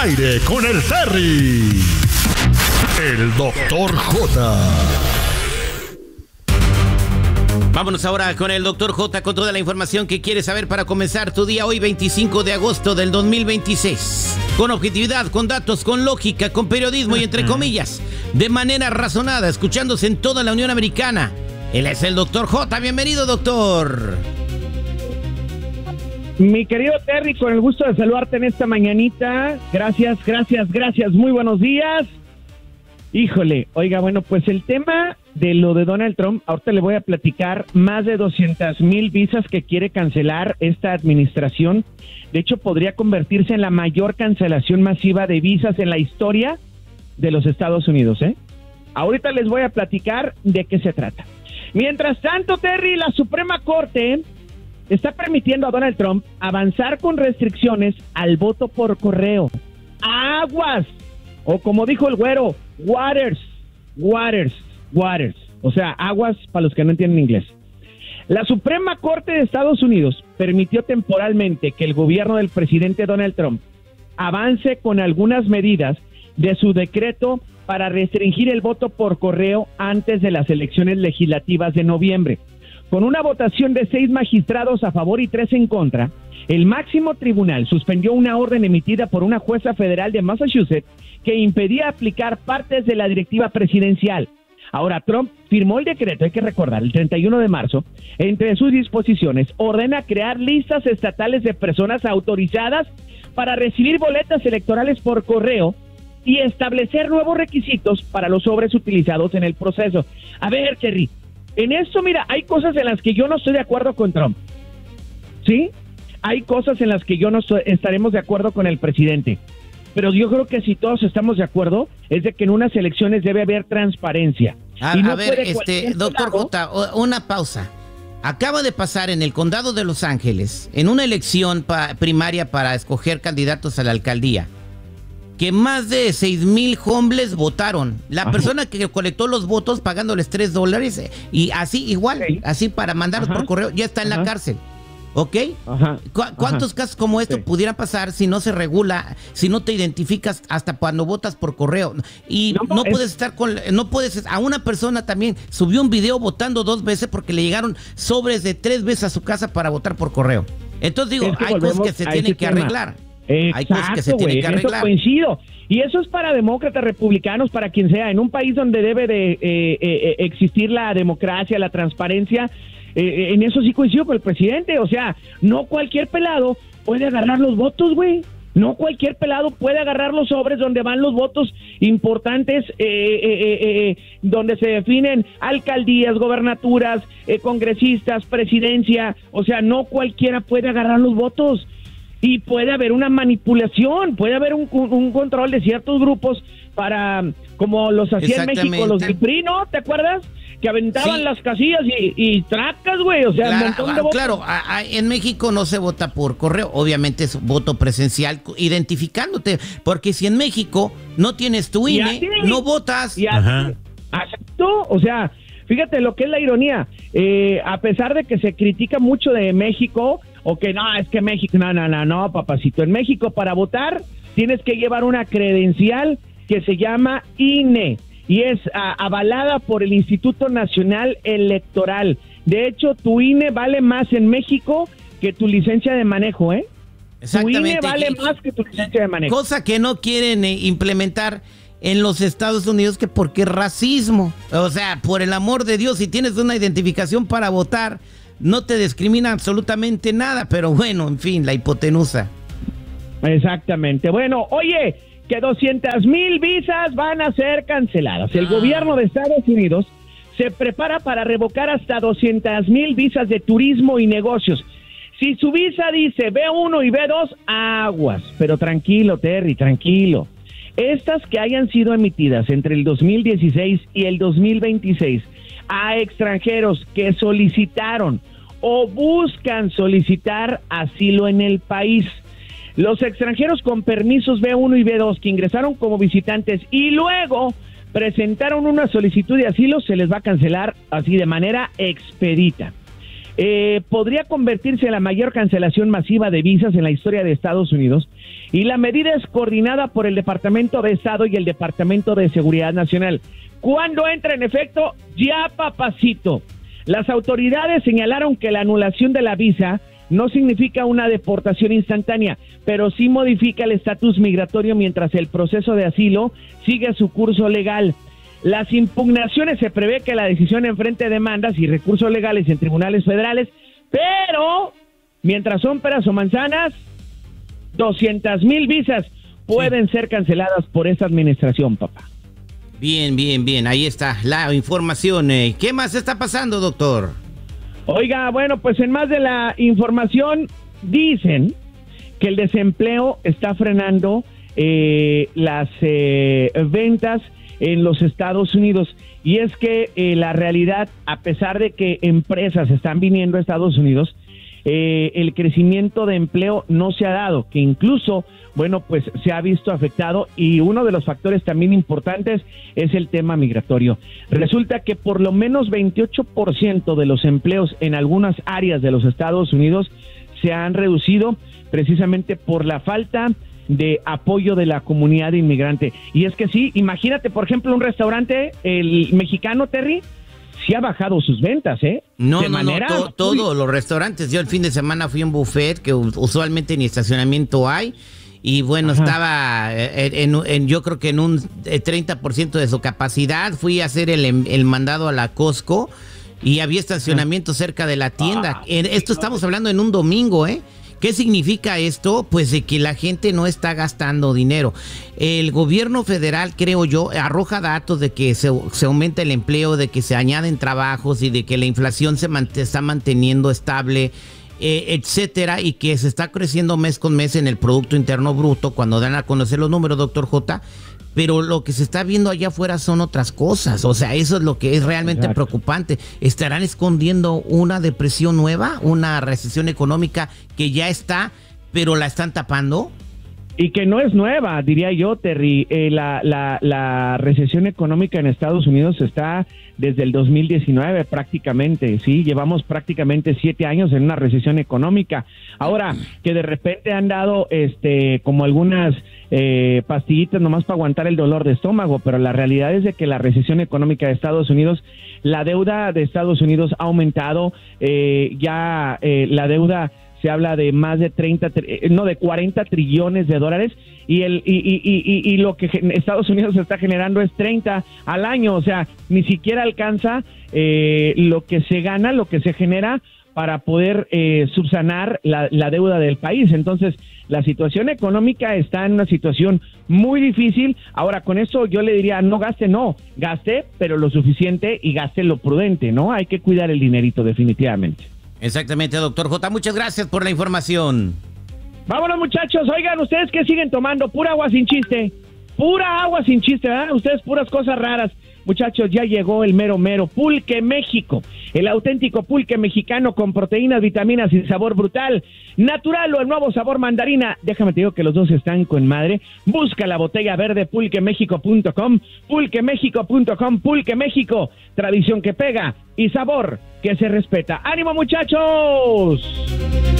aire con el Terry. El Dr. J. Vámonos ahora con el Dr. J con toda la información que quieres saber para comenzar tu día hoy 25 de agosto del 2026. Con objetividad, con datos, con lógica, con periodismo y entre comillas, de manera razonada, escuchándose en toda la Unión Americana. Él es el Dr. J. Bienvenido, doctor. Mi querido Terry, con el gusto de saludarte en esta mañanita. Gracias. Muy buenos días. Híjole, oiga, bueno, pues el tema de lo de Donald Trump, ahorita le voy a platicar más de 200,000 visas que quiere cancelar esta administración. De hecho, podría convertirse en la mayor cancelación masiva de visas en la historia de los Estados Unidos, ¿eh? Ahorita les voy a platicar de qué se trata. Mientras tanto, Terry, la Suprema Corte está permitiendo a Donald Trump avanzar con restricciones al voto por correo. ¡Aguas! O como dijo el güero, waters. O sea, aguas para los que no entienden inglés. La Suprema Corte de Estados Unidos permitió temporalmente que el gobierno del presidente Donald Trump avance con algunas medidas de su decreto para restringir el voto por correo antes de las elecciones legislativas de noviembre. Con una votación de 6 magistrados a favor y 3 en contra, el máximo tribunal suspendió una orden emitida por una jueza federal de Massachusetts que impedía aplicar partes de la directiva presidencial. Ahora, Trump firmó el decreto, hay que recordar, el 31 de marzo. Entre sus disposiciones, ordena crear listas estatales de personas autorizadas para recibir boletas electorales por correo y establecer nuevos requisitos para los sobres utilizados en el proceso. A ver, Terry, en esto, mira, hay cosas en las que yo no estoy de acuerdo con Trump, ¿sí? Hay cosas en las que estaremos de acuerdo con el presidente. Pero yo creo que si todos estamos de acuerdo, es de que en unas elecciones debe haber transparencia. A ver, doctor J, una pausa. Acaba de pasar en el condado de Los Ángeles, en una elección primaria para escoger candidatos a la alcaldía, que más de 6,000 homeless votaron. La persona que colectó los votos pagándoles $3 y así igual, así para mandarlos por correo, ya está en la cárcel. ¿Ok? ¿Cuántos casos como esto pudieran pasar si no se regula, si no te identificas hasta cuando votas por correo? Y no puedes estar a una persona también subió un video votando 2 veces porque le llegaron sobres de 3 veces a su casa para votar por correo. Entonces digo, hay cosas que se tienen que arreglar. Hay cosas que se tienen que arreglar. Eso coincido. Y eso es para demócratas, republicanos, para quien sea. En un país donde debe de existir la democracia, la transparencia, en eso sí coincido con el presidente. O sea, no cualquier pelado puede agarrar los votos, güey. No cualquier pelado puede agarrar los sobres donde van los votos importantes, donde se definen alcaldías, gobernaturas, congresistas, presidencia. O sea, no cualquiera puede agarrar los votos. Y puede haber una manipulación, puede haber un control de ciertos grupos para, como los hacía en México, los del PRI, ¿no? ¿Te acuerdas? Que aventaban las casillas y tracas, güey, o sea, un montón de votos. Claro, en México no se vota por correo, obviamente es voto presencial, identificándote, porque si en México no tienes tu INE, no votas. Exacto, o sea, fíjate lo que es la ironía, a pesar de que se critica mucho de México, o que no, es que México, no, papacito, en México para votar tienes que llevar una credencial que se llama INE y es avalada por el Instituto Nacional Electoral. De hecho, tu INE vale más en México que tu licencia de manejo, ¿eh? Exactamente. Tu INE vale más que tu licencia de manejo. Cosa que no quieren implementar en los Estados Unidos, que porque es racismo. O sea, por el amor de Dios, si tienes una identificación para votar, no te discrimina absolutamente nada, pero bueno, en fin, la hipotenusa. Exactamente. Bueno, oye, que 200,000 visas van a ser canceladas. El gobierno de Estados Unidos se prepara para revocar hasta 200,000 visas de turismo y negocios. Si su visa dice B1 y B2, aguas. Pero tranquilo, Terry, tranquilo. Estas que hayan sido emitidas entre el 2016 y el 2026 a extranjeros que solicitaron o buscan solicitar asilo en el país. Los extranjeros con permisos B1 y B2 que ingresaron como visitantes y luego presentaron una solicitud de asilo se les va a cancelar así de manera expedita. podría convertirse en la mayor cancelación masiva de visas en la historia de Estados Unidos, y la medida es coordinada por el Departamento de Estado y el Departamento de Seguridad Nacional. ¿Cuándo entra en efecto? Ya, papacito. Las autoridades señalaron que la anulación de la visa no significa una deportación instantánea, pero sí modifica el estatus migratorio mientras el proceso de asilo sigue su curso legal. Las impugnaciones, se prevé que la decisión enfrente demandas y recursos legales en tribunales federales, pero mientras son peras o manzanas, 200,000 visas pueden ser canceladas por esta administración, papá. Bien, bien, bien, ahí está la información. ¿Qué más está pasando, doctor? Oiga, bueno, pues en más de la información, dicen que el desempleo está frenando las ventas en los Estados Unidos. Y es que la realidad, a pesar de que empresas están viniendo a Estados Unidos, el crecimiento de empleo no se ha dado, que incluso, bueno, pues se ha visto afectado, y uno de los factores también importantes es el tema migratorio. Resulta que por lo menos 28% de los empleos en algunas áreas de los Estados Unidos se han reducido precisamente por la falta de apoyo de la comunidad inmigrante. Y es que sí, imagínate, por ejemplo, un restaurante, el mexicano, Terry, sí ha bajado sus ventas, ¿eh? No, todos los restaurantes. Yo el fin de semana fui a un buffet que usualmente ni estacionamiento hay, y bueno, ajá, estaba yo creo que en un 30% de su capacidad. Fui a hacer el mandado a la Costco y había estacionamiento cerca de la tienda. Esto estamos hablando en un domingo, ¿eh? ¿Qué significa esto? Pues de que la gente no está gastando dinero. El gobierno federal, creo yo, arroja datos de que se aumenta el empleo, de que se añaden trabajos y de que la inflación se está manteniendo estable, etcétera, y que se está creciendo mes con mes en el Producto Interno Bruto cuando dan a conocer los números, doctor J. Pero lo que se está viendo allá afuera son otras cosas. O sea, eso es lo que es realmente preocupante. ¿Estarán escondiendo una depresión nueva, una recesión económica que ya está, pero la están tapando? Y que no es nueva, diría yo, Terry. La recesión económica en Estados Unidos está desde el 2019 prácticamente, ¿sí? Llevamos prácticamente 7 años en una recesión económica. Ahora, que de repente han dado como algunas pastillitas nomás para aguantar el dolor de estómago, pero la realidad es de que la recesión económica de Estados Unidos, la deuda de Estados Unidos ha aumentado, la deuda se habla de más de 40 trillones de dólares, y lo que Estados Unidos está generando es 30 al año. O sea, ni siquiera alcanza lo que se gana, lo que se genera para poder subsanar la deuda del país. Entonces, la situación económica está en una situación muy difícil. Ahora, con eso yo le diría, no, gaste, pero lo suficiente, y gaste lo prudente, ¿no? Hay que cuidar el dinerito, definitivamente. Exactamente, doctor J. Muchas gracias por la información. Vámonos, muchachos. Oigan, ¿ustedes qué siguen tomando? Pura agua sin chiste. Pura agua sin chiste, ¿verdad? Ustedes puras cosas raras. Muchachos, ya llegó el mero mero Pulque México, el auténtico pulque mexicano con proteínas, vitaminas y sabor brutal, natural, o el nuevo sabor mandarina. Déjame te digo que los dos están con madre. Busca la botella verde, pulquemexico.com, pulquemexico.com. Pulque México, tradición que pega y sabor que se respeta. ¡Ánimo, muchachos!